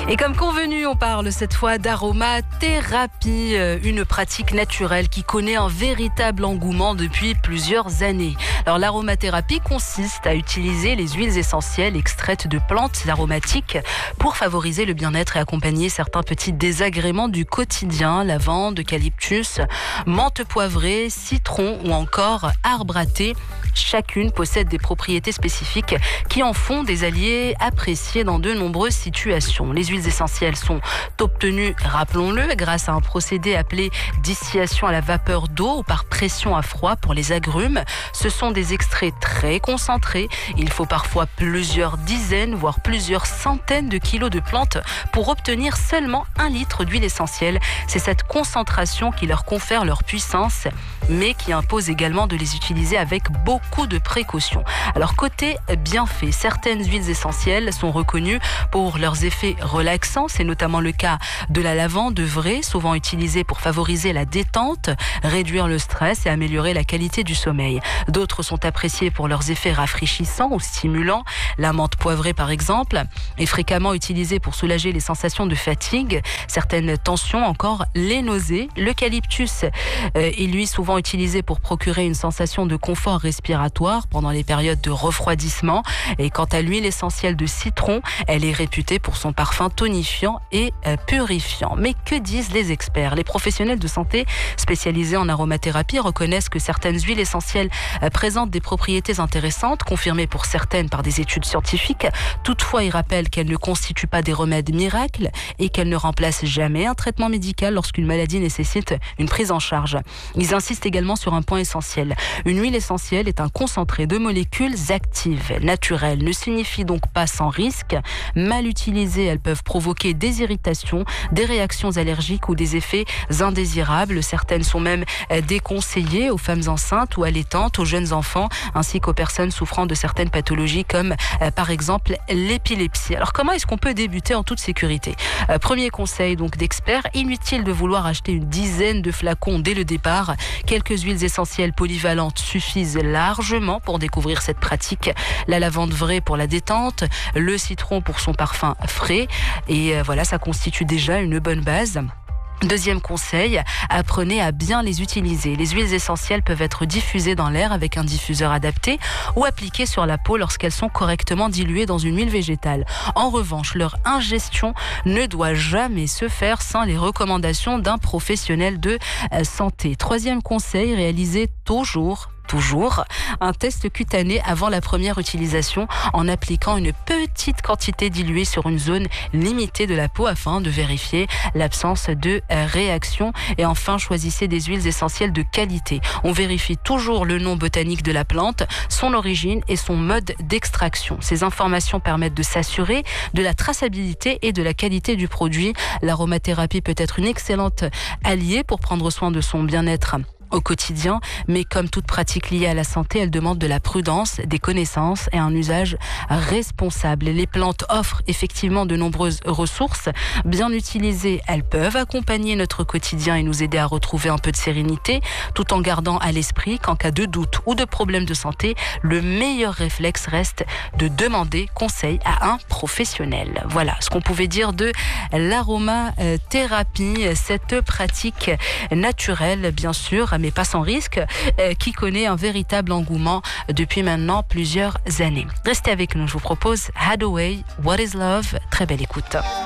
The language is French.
Et comme convenu, on parle cette fois d'aromathérapie, une pratique naturelle qui connaît un véritable engouement depuis plusieurs années. Alors l'aromathérapie consiste à utiliser les huiles essentielles extraites de plantes aromatiques pour favoriser le bien-être et accompagner certains petits désagréments du quotidien, lavande, eucalyptus, menthe poivrée, citron ou encore arbre à thé. Chacune possède des propriétés spécifiques qui en font des alliés appréciés dans de nombreuses situations. Les huiles essentielles sont obtenues, rappelons-le, grâce à un procédé appelé distillation à la vapeur d'eau ou par pression à froid pour les agrumes. Ce sont des extraits très concentrés. Il faut parfois plusieurs dizaines, voire plusieurs centaines de kilos de plantes pour obtenir seulement 1 litre d'huile essentielle. C'est cette concentration qui leur confère leur puissance, mais qui impose également de les utiliser avec beaucoup de précautions. Alors côté bienfaits, certaines huiles essentielles sont reconnues pour leurs effets relaxants. C'est notamment le cas de la lavande vraie, souvent utilisée pour favoriser la détente, réduire le stress et améliorer la qualité du sommeil. D'autres sont appréciées pour leurs effets rafraîchissants ou stimulants. La menthe poivrée, par exemple, est fréquemment utilisée pour soulager les sensations de fatigue, certaines tensions, encore les nausées. L'eucalyptus est lui souvent utilisé pour procurer une sensation de confort respiratoire pendant les périodes de refroidissement. Et quant à l'huile essentielle de citron, elle est réputée pour son parfum tonifiant et purifiant. Mais que disent les experts ? Les professionnels de santé spécialisés en aromathérapie reconnaissent que certaines huiles essentielles présentent des propriétés intéressantes, confirmées pour certaines par des études scientifiques. Toutefois, ils rappellent qu'elles ne constituent pas des remèdes miracles et qu'elles ne remplacent jamais un traitement médical lorsqu'une maladie nécessite une prise en charge. Ils insistent également sur un point essentiel. Une huile essentielle est un concentré de molécules actives. Naturelles ne signifie donc pas sans risque. Mal utilisées, elles peuvent provoquer des irritations, des réactions allergiques ou des effets indésirables. Certaines sont même déconseillées aux femmes enceintes ou allaitantes, aux jeunes enfants, ainsi qu'aux personnes souffrant de certaines pathologies comme par exemple l'épilepsie. Alors comment est-ce qu'on peut débuter en toute sécurité ? Premier conseil donc d'experts, inutile de vouloir acheter une dizaine de flacons dès le départ. Quelques huiles essentielles polyvalentes suffisent largement pour découvrir cette pratique. La lavande vraie pour la détente, le citron pour son parfum frais. Et voilà, ça constitue déjà une bonne base. Deuxième conseil, apprenez à bien les utiliser. Les huiles essentielles peuvent être diffusées dans l'air avec un diffuseur adapté ou appliquées sur la peau lorsqu'elles sont correctement diluées dans une huile végétale. En revanche, leur ingestion ne doit jamais se faire sans les recommandations d'un professionnel de santé. Troisième conseil, réalisez toujours un test cutané avant la première utilisation en appliquant une petite quantité diluée sur une zone limitée de la peau afin de vérifier l'absence de réaction. Et enfin, choisissez des huiles essentielles de qualité. On vérifie toujours le nom botanique de la plante, son origine et son mode d'extraction. Ces informations permettent de s'assurer de la traçabilité et de la qualité du produit. L'aromathérapie peut être une excellente alliée pour prendre soin de son bien-être au quotidien, mais comme toute pratique liée à la santé, elle demande de la prudence, des connaissances et un usage responsable. Les plantes offrent effectivement de nombreuses ressources. Bien utilisées, elles peuvent accompagner notre quotidien et nous aider à retrouver un peu de sérénité, tout en gardant à l'esprit qu'en cas de doute ou de problème de santé, le meilleur réflexe reste de demander conseil à un professionnel. Voilà ce qu'on pouvait dire de l'aromathérapie, cette pratique naturelle, bien sûr, mais pas sans risque, qui connaît un véritable engouement depuis maintenant plusieurs années. Restez avec nous, je vous propose Hathaway, What is Love, très belle écoute.